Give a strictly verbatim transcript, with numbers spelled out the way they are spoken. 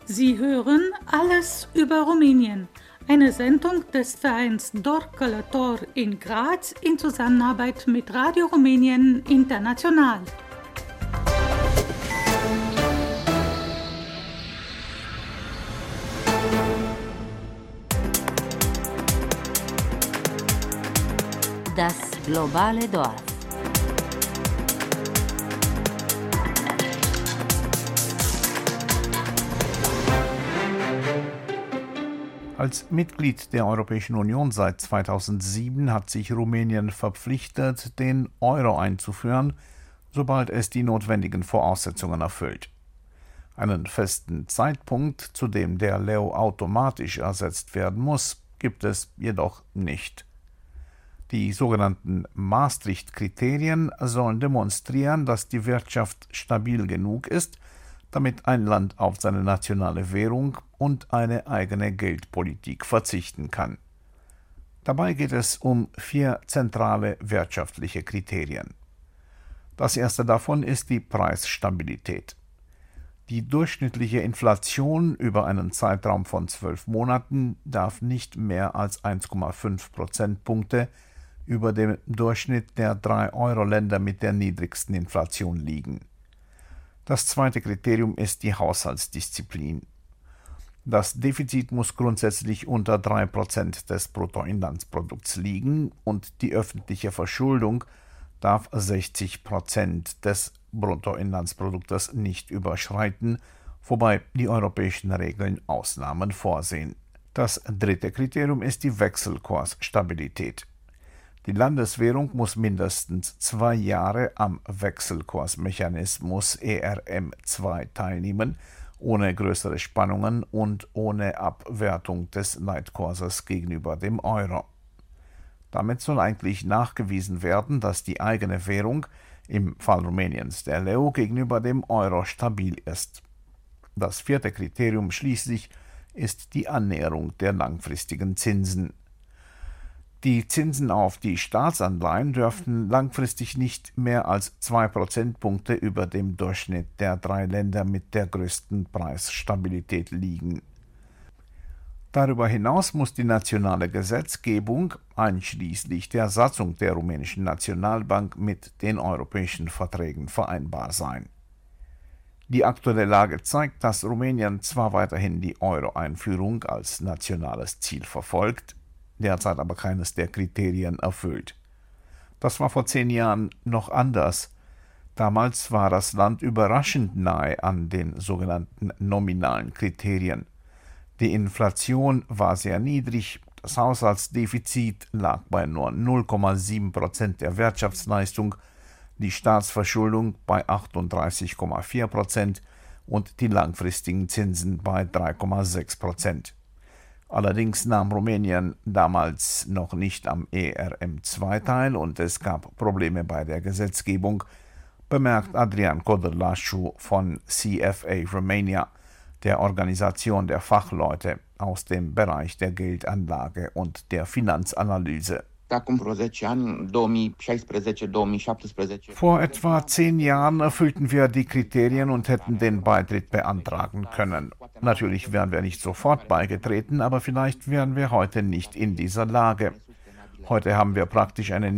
Sie hören Alles über Rumänien, eine Sendung des Vereins Dor Călător in Graz in Zusammenarbeit mit Radio Rumänien International. Das globale Dorf. Als Mitglied der Europäischen Union seit zweitausendsieben hat sich Rumänien verpflichtet, den Euro einzuführen, sobald es die notwendigen Voraussetzungen erfüllt. Einen festen Zeitpunkt, zu dem der Leu automatisch ersetzt werden muss, gibt es jedoch nicht. Die sogenannten Maastricht-Kriterien sollen demonstrieren, dass die Wirtschaft stabil genug ist, damit ein Land auf seine nationale Währung und eine eigene Geldpolitik verzichten kann. Dabei geht es um vier zentrale wirtschaftliche Kriterien. Das erste davon ist die Preisstabilität. Die durchschnittliche Inflation über einen Zeitraum von zwölf Monaten darf nicht mehr als eins Komma fünf Prozentpunkte über dem Durchschnitt der drei Euro-Länder mit der niedrigsten Inflation liegen. Das zweite Kriterium ist die Haushaltsdisziplin. Das Defizit muss grundsätzlich unter drei Prozent des Bruttoinlandsprodukts liegen und die öffentliche Verschuldung darf sechzig Prozent des Bruttoinlandsproduktes nicht überschreiten, wobei die europäischen Regeln Ausnahmen vorsehen. Das dritte Kriterium ist die Wechselkursstabilität. Die Landeswährung muss mindestens zwei Jahre am Wechselkursmechanismus E R M zwei teilnehmen, ohne größere Spannungen und ohne Abwertung des Leitkurses gegenüber dem Euro. Damit soll eigentlich nachgewiesen werden, dass die eigene Währung, im Fall Rumäniens der Leu, gegenüber dem Euro stabil ist. Das vierte Kriterium schließlich ist die Annäherung der langfristigen Zinsen. Die Zinsen auf die Staatsanleihen dürften langfristig nicht mehr als zwei Prozentpunkte über dem Durchschnitt der drei Länder mit der größten Preisstabilität liegen. Darüber hinaus muss die nationale Gesetzgebung, einschließlich der Satzung der rumänischen Nationalbank, mit den europäischen Verträgen vereinbar sein. Die aktuelle Lage zeigt, dass Rumänien zwar weiterhin die Euro-Einführung als nationales Ziel verfolgt, derzeit aber keines der Kriterien erfüllt. Das war vor zehn Jahren noch anders. Damals war das Land überraschend nahe an den sogenannten nominalen Kriterien. Die Inflation war sehr niedrig, das Haushaltsdefizit lag bei nur null Komma sieben Prozent der Wirtschaftsleistung, die Staatsverschuldung bei achtunddreißig Komma vier Prozent und die langfristigen Zinsen bei drei Komma sechs Prozent. Allerdings nahm Rumänien damals noch nicht am E R M zwei teil und es gab Probleme bei der Gesetzgebung, bemerkt Adrian Codărlașu von C F A Romania, der Organisation der Fachleute aus dem Bereich der Geldanlage und der Finanzanalyse. Vor etwa zehn Jahren erfüllten wir die Kriterien und hätten den Beitritt beantragen können. Natürlich wären wir nicht sofort beigetreten, aber vielleicht wären wir heute nicht in dieser Lage. Heute haben wir praktisch eine